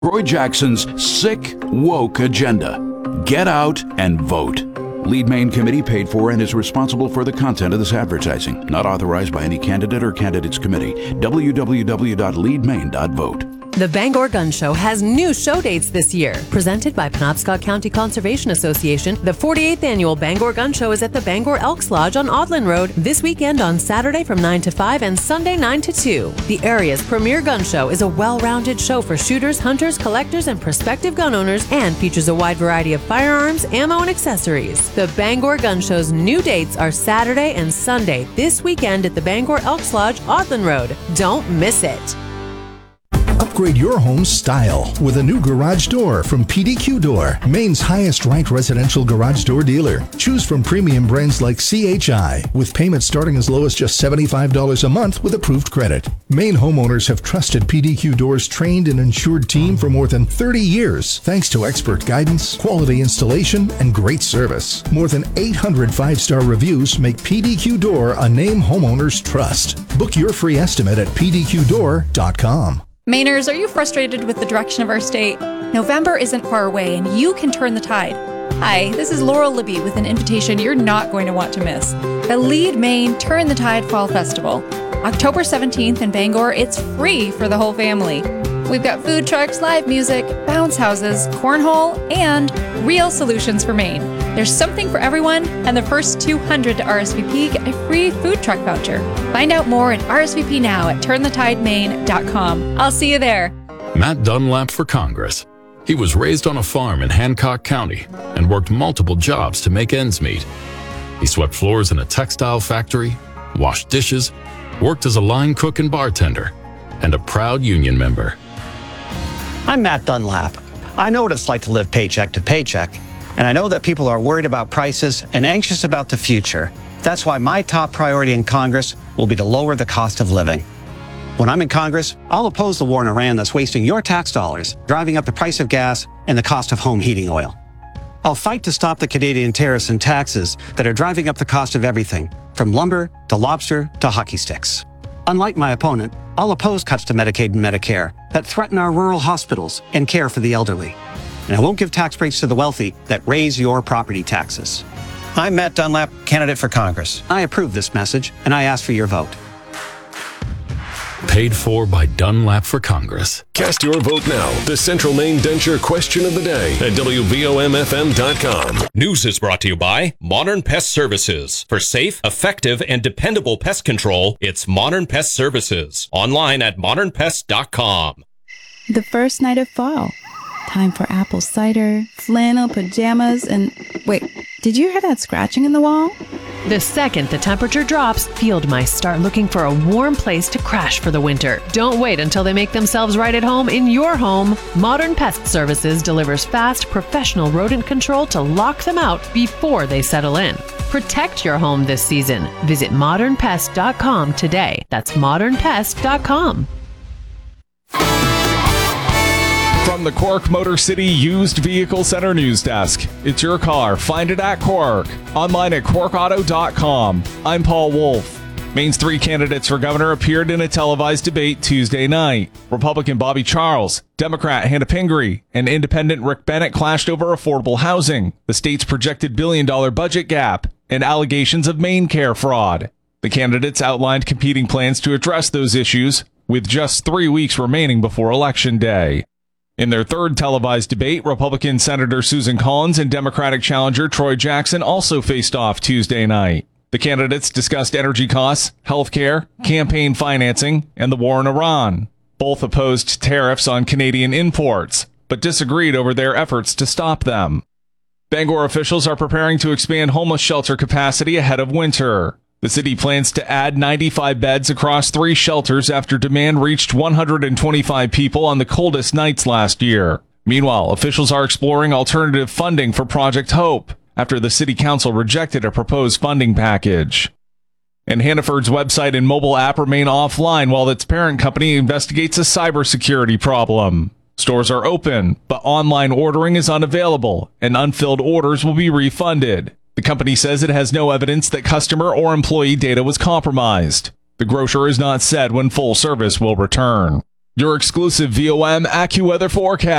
Troy Jackson's sick, woke agenda. Get out and vote. Lead Maine Committee paid for and is responsible for the content of this advertising. Not authorized by any candidate or candidates committee. www.leadmaine.vote. The Bangor Gun Show has new show dates this year. Presented by Penobscot County Conservation Association, the 48th annual Bangor Gun Show is at the Bangor Elks Lodge on Audlin Road this weekend on Saturday from 9 to 5 and Sunday 9 to 2. The area's premier gun show is a well-rounded show for shooters, hunters, collectors, and prospective gun owners and features a wide variety of firearms, ammo, and accessories. The Bangor Gun Show's new dates are Saturday and Sunday this weekend at the Bangor Elks Lodge, Audlin Road. Don't miss it. Upgrade your home's style with a new garage door from PDQ Door, Maine's highest ranked residential garage door dealer. Choose from premium brands like CHI, with payments starting as low as just $75 a month with approved credit. Maine homeowners have trusted PDQ Door's trained and insured team for more than 30 years, thanks to expert guidance, quality installation, and great service. More than 800 5-star reviews make PDQ Door a name homeowners trust. Book your free estimate at pdqdoor.com. Mainers, are you frustrated with the direction of our state? November isn't far away and you can turn the tide. Hi, this is Laurel Libby with an invitation you're not going to want to miss. The Lead Maine Turn the Tide Fall Festival. October 17th in Bangor, it's free for the whole family. We've got food trucks, live music, bounce houses, cornhole, and real solutions for Maine. There's something for everyone, and the first 200 to RSVP get a free food truck voucher. Find out more and RSVP now at turnthetidemaine.com. I'll see you there. Matt Dunlap for Congress. He was raised on a farm in Hancock County and worked multiple jobs to make ends meet. He swept floors in a textile factory, washed dishes, worked as a line cook and bartender, and a proud union member. I'm Matt Dunlap. I know what it's like to live paycheck to paycheck, and I know that people are worried about prices and anxious about the future. That's why my top priority in Congress will be to lower the cost of living. When I'm in Congress, I'll oppose the war in Iran that's wasting your tax dollars, driving up the price of gas and the cost of home heating oil. I'll fight to stop the Canadian tariffs and taxes that are driving up the cost of everything, from lumber to lobster to hockey sticks. Unlike my opponent, I'll oppose cuts to Medicaid and Medicare that threaten our rural hospitals and care for the elderly. And I won't give tax breaks to the wealthy that raise your property taxes. I'm Matt Dunlap, candidate for Congress. I approve this message, and I ask for your vote. Paid for by Dunlap for Congress. Cast your vote now. The Central Maine Denture question of the day at WVOMFM.com. News is brought to you by Modern Pest Services. For safe, effective, and dependable pest control, it's Modern Pest Services. Online at modernpest.com. The first night of fall. Time for apple cider, flannel pajamas, and... Wait, did you hear that scratching in the wall? The second the temperature drops, field mice start looking for a warm place to crash for the winter. Don't wait until they make themselves right at home in your home. Modern Pest Services delivers fast, professional rodent control to lock them out before they settle in. Protect your home this season. Visit modernpest.com today. That's modernpest.com. From the Cork Motor City Used Vehicle Center News Desk, it's your car. Find it at Cork. Online at corkauto.com. I'm Paul Wolf. Maine's three candidates for governor appeared in a televised debate Tuesday night. Republican Bobby Charles, Democrat Hannah Pingree, and Independent Rick Bennett clashed over affordable housing, the state's projected billion-dollar budget gap, and allegations of MaineCare fraud. The candidates outlined competing plans to address those issues, with just 3 weeks remaining before Election Day. In their third televised debate, Republican Senator Susan Collins and Democratic challenger Troy Jackson also faced off Tuesday night. The candidates discussed energy costs, health care, campaign financing, and the war in Iran. Both opposed tariffs on Canadian imports, but disagreed over their efforts to stop them. Bangor officials are preparing to expand homeless shelter capacity ahead of winter. The city plans to add 95 beds across 3 shelters after demand reached 125 people on the coldest nights last year. Meanwhile, officials are exploring alternative funding for Project Hope after the city council rejected a proposed funding package. And Hannaford's website and mobile app remain offline while its parent company investigates a cybersecurity problem. Stores are open, but online ordering is unavailable, and unfilled orders will be refunded. The company says it has no evidence that customer or employee data was compromised. The grocer has not said when full service will return. Your exclusive VOM AccuWeather forecast.